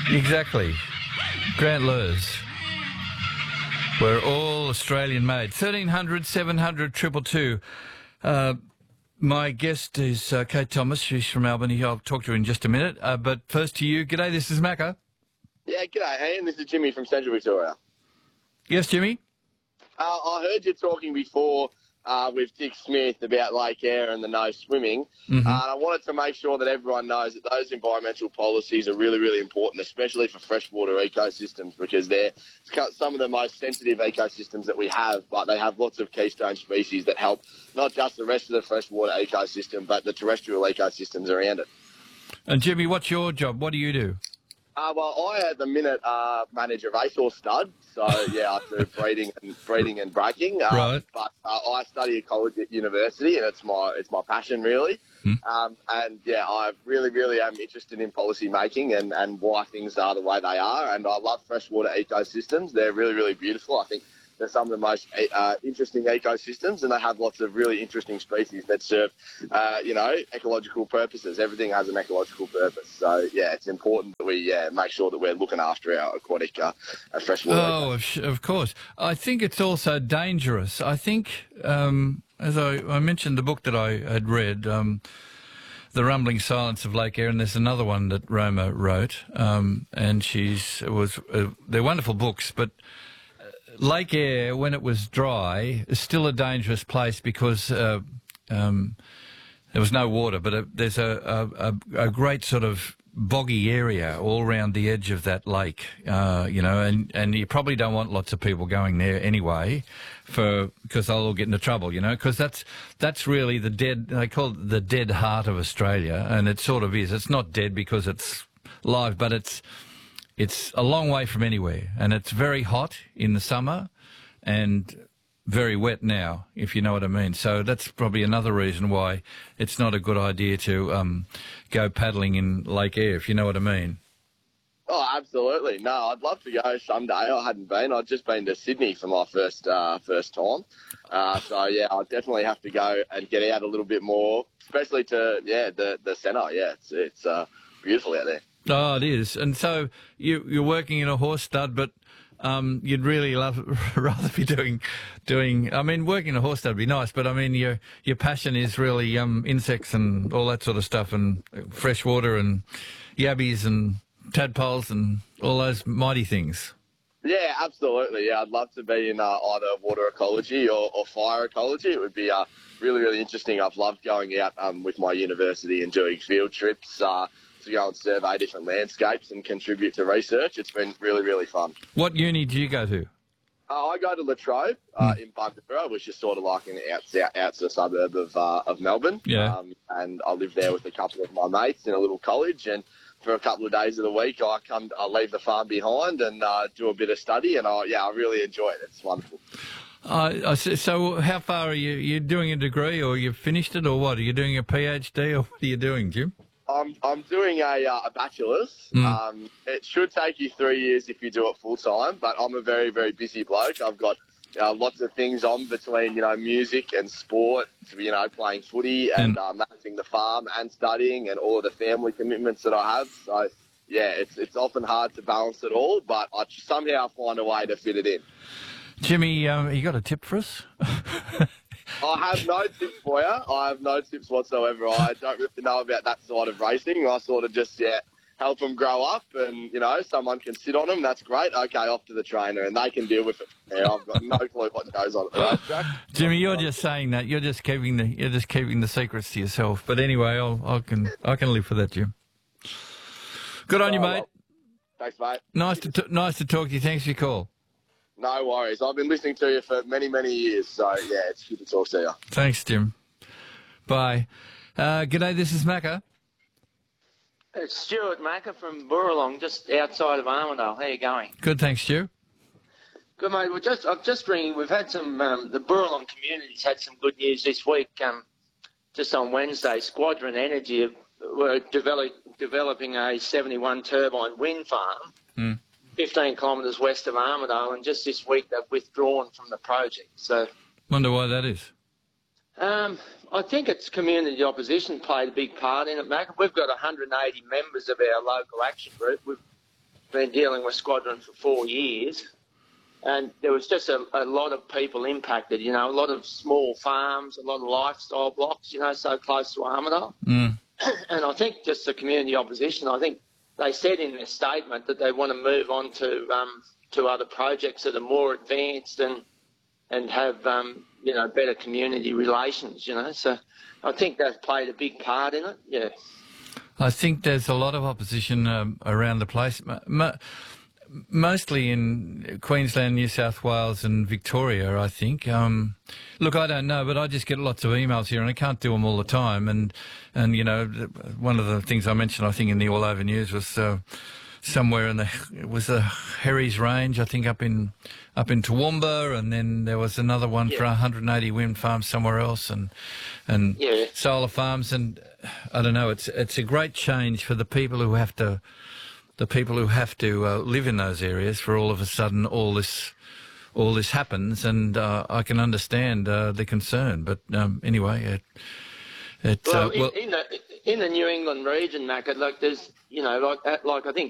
Exactly. Grant Lurs. We're all Australian made. 1300 700 222. My guest is Kate Thomas. She's from Albany. I'll talk to her in just a minute. But first to you. G'day, this is Macca. Yeah, g'day, Ian. This is Jimmy from Central Victoria. Yes, Jimmy? I heard you talking before with Dick Smith about Lake Eyre and the no swimming. Mm-hmm. And I wanted to make sure that everyone knows that those environmental policies are really, really important, especially for freshwater ecosystems, because they're some of the most sensitive ecosystems that we have, but they have lots of keystone species that help not just the rest of the freshwater ecosystem, but the terrestrial ecosystems around it. And Jimmy, what's your job? What do you do? Well, I at the minute manage a racehorse stud, so yeah, I do breeding and breaking. Right. But I study ecology at university, and it's my passion really. And yeah, I really am interested in policy making and why things are the way they are. And I love freshwater ecosystems. They're really beautiful. I think they're some of the most interesting ecosystems, and they have lots of really interesting species that serve, ecological purposes. Everything has an ecological purpose. So, yeah, it's important that we make sure that we're looking after our aquatic freshwater. Oh, of course. I think it's also dangerous. I think, as I mentioned the book that I had read, The Rumbling Silence of Lake Eyre, and there's another one that Roma wrote, and they're wonderful books, but Lake Eyre, when it was dry, is still a dangerous place because there was no water, but there's a great sort of boggy area all around the edge of that lake, and you probably don't want lots of people going there anyway, because they'll all get into trouble, because that's really they call it the dead heart of Australia, and it sort of is. It's not dead because it's live, but it's a long way from anywhere, and it's very hot in the summer and very wet now, if you know what I mean. So that's probably another reason why it's not a good idea to go paddling in Lake Eyre, if you know what I mean. Oh, absolutely. No, I'd love to go someday. I hadn't been. I'd just been to Sydney for my first time. So, yeah, I'll definitely have to go and get out a little bit more, especially to, the centre. Yeah, it's beautiful out there. Oh, it is. And so you're working in a horse stud, but you'd really rather be doing. I mean, working in a horse stud would be nice, but I mean, your passion is really insects and all that sort of stuff, and freshwater and yabbies and tadpoles and all those mighty things. Yeah, absolutely. Yeah, I'd love to be in either water ecology or fire ecology. It would be really interesting. I've loved going out with my university and doing field trips. To go and survey different landscapes and contribute to research. It's been really fun. What uni do you go to? I go to La Trobe in Bundoora, which is sort of like an outside suburb of Melbourne. Yeah. And I live there with a couple of my mates in a little college, and for a couple of days of the week I leave the farm behind and do a bit of study, and I really enjoy it. It's wonderful. So how far are you? You're doing a degree, or you've finished it, or what? Are you doing a PhD, or what are you doing, Jim? I'm doing a bachelor's. It should take you 3 years if you do it full time, but I'm a very busy bloke. I've got lots of things on between music and sport, playing footy and managing the farm and studying and all of the family commitments that I have. So yeah, it's often hard to balance it all, but I somehow find a way to fit it in. Jimmy, you got a tip for us? I have no tips for you. I have no tips whatsoever. I don't really know about that side of racing. I sort of just, help them grow up and, someone can sit on them. That's great. Okay, off to the trainer and they can deal with it. Yeah, I've got no clue what goes on at the racetrack. Jimmy, you're just saying that. You're just keeping the secrets to yourself. But anyway, I can live for that, Jim. Good on you, mate. Thanks, mate. Nice to talk to you. Thanks for your call. No worries. I've been listening to you for many years, so, yeah, it's good to talk to you. Thanks, Jim. Bye. G'day, this is Macca. It's Stuart Macca from Burralong, just outside of Armidale. How are you going? Good, thanks, Stu. Good, mate. I'm just ringing. We've had some, the Burralong community's had some good news this week. Just on Wednesday, Squadron Energy were developing a 71 turbine wind farm. 15 kilometres west of Armidale, and just this week they've withdrawn from the project. So, wonder why that is. I think it's community opposition played a big part in it, Mac. We've got 180 members of our local action group. been dealing with Squadron for 4 years, and there was just a lot of people impacted, you know, a lot of small farms, a lot of lifestyle blocks, you know, so close to Armidale. Mm. And I think just the community opposition, I think they said in their statement that they want to move on to other projects that are more advanced and have, you know, better community relations, you know. So I think that's played a big part in it, yeah. I think there's a lot of opposition around the place, mostly in Queensland, New South Wales and Victoria, I think. Look, I don't know, but I just get lots of emails here and I can't do them all the time. And you know, one of the things I mentioned, I think, in the All Over News was somewhere in the Herries Range, I think, up in Toowoomba, and then there was another one for 180 wind farms somewhere else, and solar farms, and I don't know. It's a great change for the people who have to live in those areas. For all of a sudden, all this happens, and I can understand the concern. But anyway, in the New England region, Mac, like there's, you know, like I think